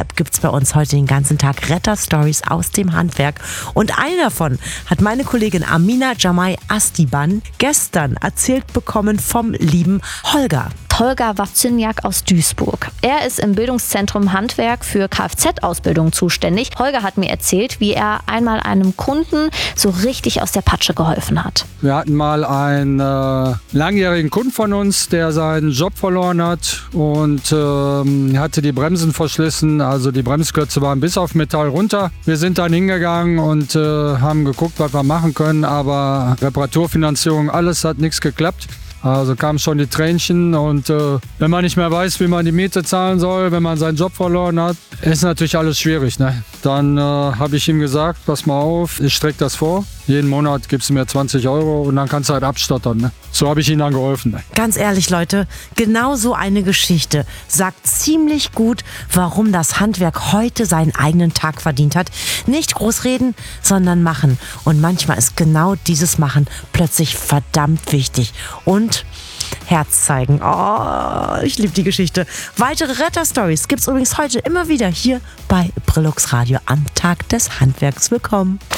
deshalb gibt es bei uns heute den ganzen Tag Retter-Stories aus dem Handwerk. Und eine davon hat meine Kollegin Amina Jamai Astiban gestern erzählt bekommen vom lieben Holger. Holger Wawzyniak aus Duisburg. Er ist im Bildungszentrum Handwerk für Kfz-Ausbildung zuständig. Holger hat mir erzählt, wie er einmal einem Kunden so richtig aus der Patsche geholfen hat. Wir hatten mal einen langjährigen Kunden von uns, der seinen Job verloren hat und hatte die Bremsen verschlissen. Also die Bremsklötze waren bis auf Metall runter. Wir sind dann hingegangen und haben geguckt, was wir machen können. Aber Reparaturfinanzierung, alles hat nichts geklappt. Also kamen schon die Tränchen und wenn man nicht mehr weiß, wie man die Miete zahlen soll, wenn man seinen Job verloren hat, ist natürlich alles schwierig. Ne? Dann habe ich ihm gesagt, pass mal auf, ich strecke das vor. Jeden Monat gibst du mir 20 € und dann kannst du halt abstottern. Ne? So habe ich ihm dann geholfen. Ne? Ganz ehrlich, Leute, genau so eine Geschichte sagt ziemlich gut, warum das Handwerk heute seinen eigenen Tag verdient hat. Nicht groß reden, sondern machen. Und manchmal ist genau dieses Machen plötzlich verdammt wichtig. Und Herz zeigen. Oh, ich liebe die Geschichte. Weitere Retter-Stories gibt es übrigens heute immer wieder hier bei Brillux Radio am Tag des Handwerks. Willkommen.